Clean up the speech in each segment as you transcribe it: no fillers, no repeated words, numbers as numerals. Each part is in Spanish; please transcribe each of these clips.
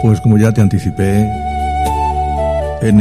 Pues como ya te anticipé en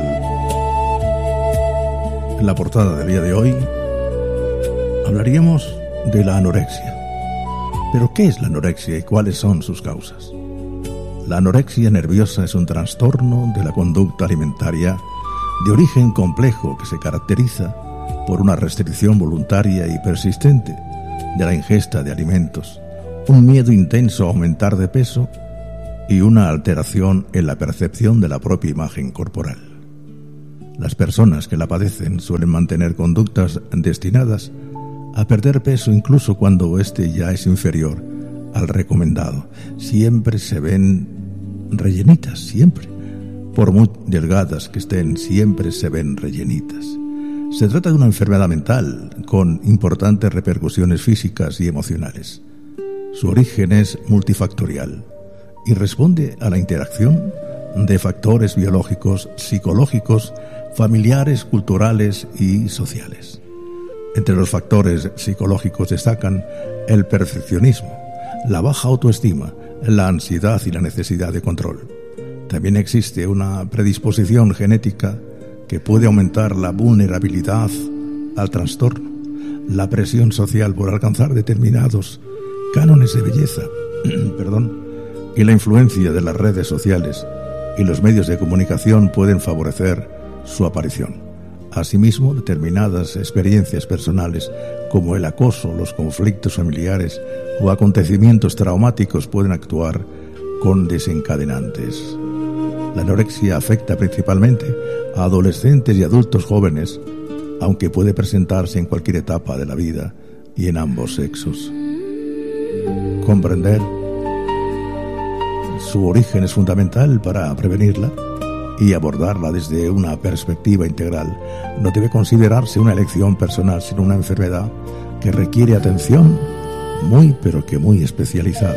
la portada del día de hoy, hablaríamos de la anorexia. ¿Pero qué es la anorexia y cuáles son sus causas? La anorexia nerviosa es un trastorno de la conducta alimentaria de origen complejo que se caracteriza por una restricción voluntaria y persistente de la ingesta de alimentos, un miedo intenso a aumentar de peso y una alteración en la percepción de la propia imagen corporal. Las personas que la padecen suelen mantener conductas destinadas a perder peso incluso cuando éste ya es inferior al recomendado. Siempre se ven rellenitas, siempre. Por muy delgadas que estén, siempre se ven rellenitas. Se trata de una enfermedad mental con importantes repercusiones físicas y emocionales. Su origen es multifactorial y responde a la interacción de factores biológicos, psicológicos, familiares, culturales y sociales. Entre los factores psicológicos destacan el perfeccionismo, la baja autoestima, la ansiedad y la necesidad de control. También existe una predisposición genética que puede aumentar la vulnerabilidad al trastorno, la presión social por alcanzar determinados cánones de belleza, y la influencia de las redes sociales y los medios de comunicación pueden favorecer su aparición. Asimismo, determinadas experiencias personales como el acoso, los conflictos familiares o acontecimientos traumáticos pueden actuar con desencadenantes. La anorexia afecta principalmente a adolescentes y adultos jóvenes, aunque puede presentarse en cualquier etapa de la vida y en ambos sexos. Comprender su origen es fundamental para prevenirla y abordarla desde una perspectiva integral. No debe considerarse una elección personal, sino una enfermedad que requiere atención muy, pero que muy especializada.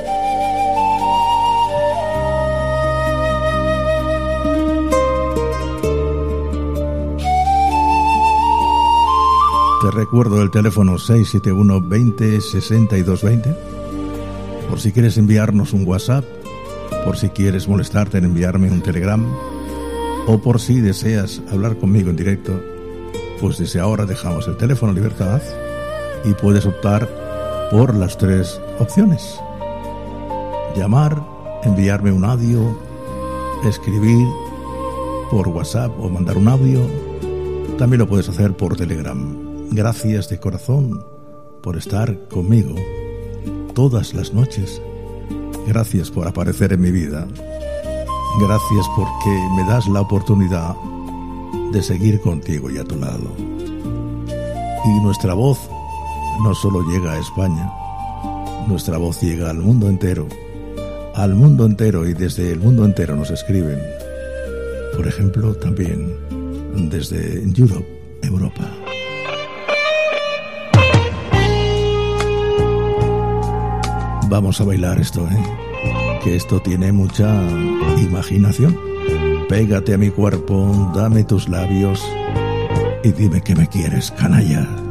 Te recuerdo el teléfono 671 20 62 20, por si quieres enviarnos un WhatsApp, por si quieres molestarte en enviarme un Telegram, o por si deseas hablar conmigo en directo, pues desde ahora dejamos el teléfono en libertad y puedes optar por las tres opciones: llamar, enviarme un audio, escribir por WhatsApp o mandar un audio. También lo puedes hacer por Telegram. Gracias de corazón por estar conmigo todas las noches. Gracias por aparecer en mi vida. Gracias porque me das la oportunidad de seguir contigo y a tu lado. Y nuestra voz no solo llega a España, nuestra voz llega al mundo entero, y desde el mundo entero nos escriben. Por ejemplo, también desde Europa. Vamos a bailar esto, que esto tiene mucha imaginación. Pégate a mi cuerpo, dame tus labios y dime que me quieres, canalla.